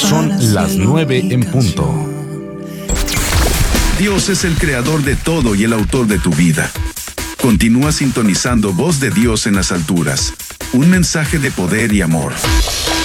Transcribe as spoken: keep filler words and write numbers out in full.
Son las nueve en punto. Dios es el creador de todo y el autor de tu vida. Continúa sintonizando Voz de Dios en las alturas. Un mensaje de poder y amor.